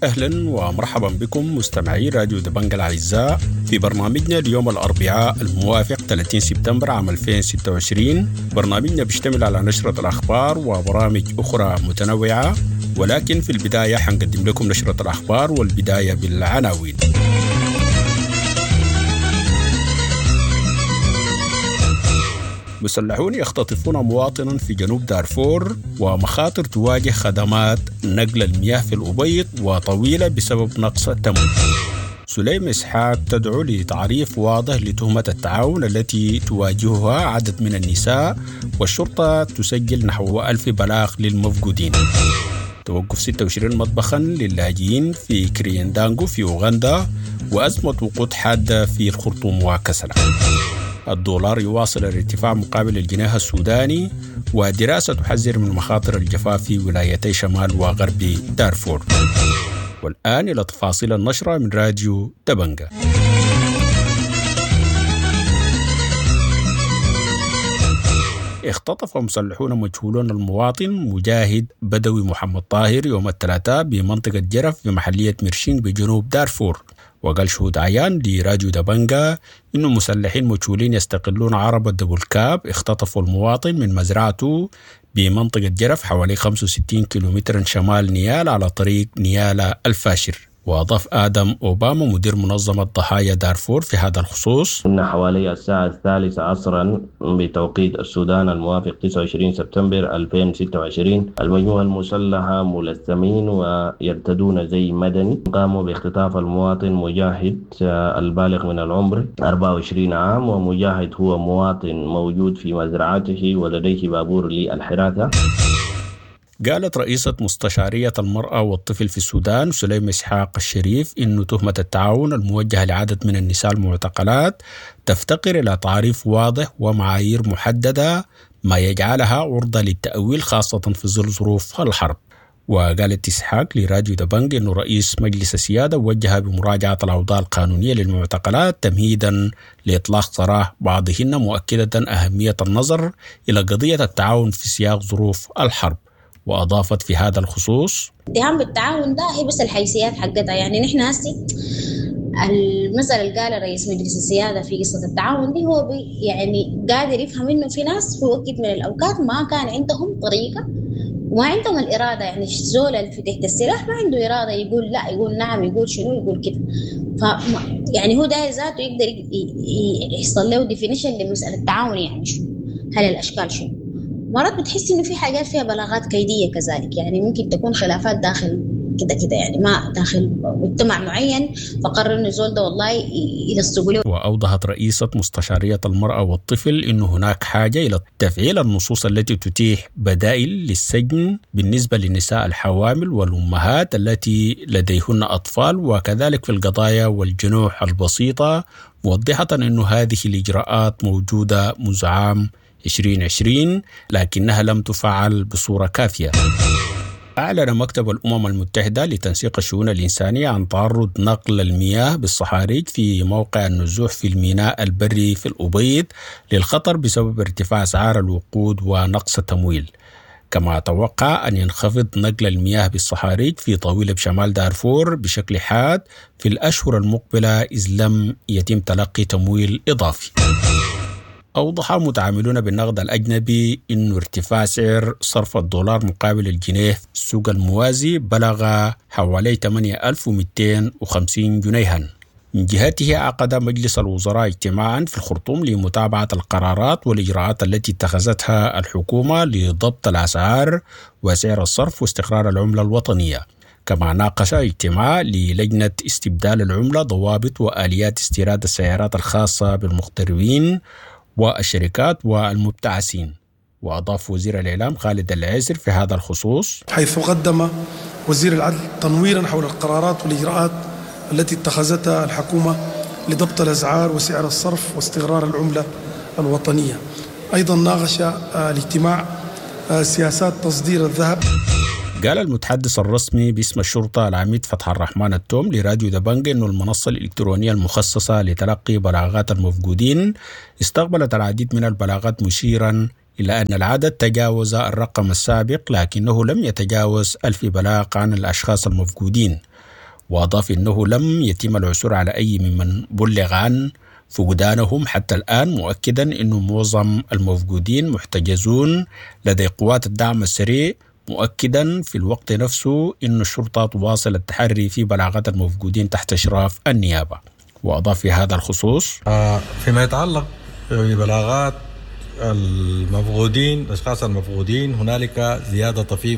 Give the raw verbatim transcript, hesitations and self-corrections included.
أهلا ومرحبا بكم مستمعي راديو دبنجة الأعزاء في برنامجنا اليوم الأربعاء الموافق ثلاثين سبتمبر عام ألفين وستة وعشرين. برنامجنا بيشتمل على نشرة الأخبار وبرامج أخرى متنوعة، ولكن في البداية حنقدم لكم نشرة الأخبار والبداية بالعناوين. مسلحون يختطفون مواطنا في جنوب دارفور، ومخاطر تواجه خدمات نقل المياه في الأبيض وطويلة بسبب نقص التمويل. سليم إسحاق تدعو لتعريف واضح لتهمة التعاون التي تواجهها عدد من النساء، والشرطة تسجل نحو ألف بلاغ للمفقودين. توقف ستة وعشرين مطبخا للاجئين في كريندانغو في أوغندا، وأزمة وقود حادة في الخرطوم وكسلا. الدولار يواصل الارتفاع مقابل الجنيه السوداني، ودراسة تحذر من مخاطر الجفاف في ولايتي شمال وغرب دارفور. والآن إلى تفاصيل النشرة من راديو دبنجة. اختطف مسلحون مجهولون المواطن مجاهد بدوي محمد طاهر يوم الثلاثاء بمنطقة جرف بمحلية مرشين بجنوب دارفور. وقال شهود عيان لراديو دبنجة إنه مسلحين مجهولين يستقلون عربة دبولكاب اختطفوا المواطن من مزرعته بمنطقة جرف حوالي خمسة وستين كيلومترا شمال نيال على طريق نيالا الفاشر. وأضاف آدم أوباما مدير منظمة ضحايا دارفور في هذا الخصوص إن حوالي الساعة الثالثة عصرا بتوقيت السودان الموافق تسعة وعشرين سبتمبر ألفين وستة وعشرين المجموعة المسلحة ملثمين ويرتدون زي مدني قاموا باختطاف المواطن مجاهد البالغ من العمر أربعة وعشرين عام، ومجاهد هو مواطن موجود في مزرعته ولديه بابور للحراثة. قالت رئيسة مستشارية المرأة والطفل في السودان سليم إسحاق الشريف إنه تهمة التعاون الموجهة لعدد من النساء المعتقلات تفتقر إلى تعريف واضح ومعايير محددة ما يجعلها عرضة للتأويل خاصة في ظل ظروف الحرب. وقالت إسحاق لراديو دبنج إنه رئيس مجلس السيادة وجه بمراجعة الأوضاع القانونية للمعتقلات تمهيدا لإطلاق سراح بعضهن، مؤكدة أهمية النظر إلى قضية التعاون في سياق ظروف الحرب. وأضافت في هذا الخصوص اتهام بالتعاون ده هي بس الحيثيات حقتها، يعني نحن هسي المثل اللي قال رئيس مجلس السيادة في قصة التعاون دي هو بي يعني قادر يفهم إنه في ناس في وقت من الأوقات ما كان عندهم طريقة وما عندهم الإرادة، يعني الزول اللي في تحت السلاح ما عنده إرادة يقول لا يقول نعم يقول شنو يقول كده، ف يعني هو ده ذاته يقدر يحصل له ديفينيشن لمسألة التعاون. يعني شو هل الأشكال شنو؟ مرات بتحس إنه في حاجات فيها بلاغات كيدية كذلك، يعني ممكن تكون خلافات داخل كده كده يعني ما داخل مجتمع معين فقرر إنه الزول ده والله يلصقوا له. وأوضحت رئيسة مستشارية المرأة والطفل إنه هناك حاجة إلى تفعيل النصوص التي تتيح بدائل للسجن بالنسبة للنساء الحوامل والأمهات التي لديهن أطفال، وكذلك في القضايا والجنوح البسيطة، موضحة إنه هذه الإجراءات موجودة منذ عام عشرين عشرين لكنها لم تفعل بصورة كافية. أعلن مكتب الأمم المتحدة لتنسيق الشؤون الإنسانية عن تعرض نقل المياه بالصحاريج في موقع النزوح في الميناء البري في الأبيض للخطر بسبب ارتفاع أسعار الوقود ونقص التمويل. كما توقع أن ينخفض نقل المياه بالصحاريج في طويلة بشمال دارفور بشكل حاد في الأشهر المقبلة إذ لم يتم تلقي تمويل إضافي. أوضح متعاملون بالنقد الأجنبي أن ارتفاع سعر صرف الدولار مقابل الجنيه في السوق الموازي بلغ حوالي ثمانية آلاف ومئتين وخمسين جنيها. من جهته عقد مجلس الوزراء اجتماعا في الخرطوم لمتابعة القرارات والإجراءات التي اتخذتها الحكومة لضبط الأسعار وسعر الصرف واستقرار العملة الوطنية. كما ناقش اجتماع للجنة استبدال العملة ضوابط وآليات استيراد السيارات الخاصة بالمغتربين والشركات والمبتعثين. وأضاف وزير الإعلام خالد العزر في هذا الخصوص حيث قدم وزير العدل تنويرا حول القرارات والإجراءات التي اتخذتها الحكومة لضبط الأسعار وسعر الصرف واستقرار العملة الوطنية. أيضا ناقش الاجتماع سياسات تصدير الذهب. قال المتحدث الرسمي باسم الشرطة العميد فتح الرحمن التوم لراديو دبنجة إنه المنصة الإلكترونية المخصصة لتلقي بلاغات المفقودين استقبلت العديد من البلاغات، مشيرا إلى أن العدد تجاوز الرقم السابق لكنه لم يتجاوز ألف بلاغ عن الأشخاص المفقودين. وأضاف أنه لم يتم العثور على أي ممن بلغ عن فقدانهم حتى الآن، مؤكدا أن معظم المفقودين محتجزون لدى قوات الدعم السريع، مؤكدا في الوقت نفسه أن الشرطة تواصل التحري في بلاغات المفقودين تحت إشراف النيابة. وأضاف في هذا الخصوص آه فيما يتعلق ببلاغات المفقودين الأشخاص المفقودين، هنالك زيادة طفيفة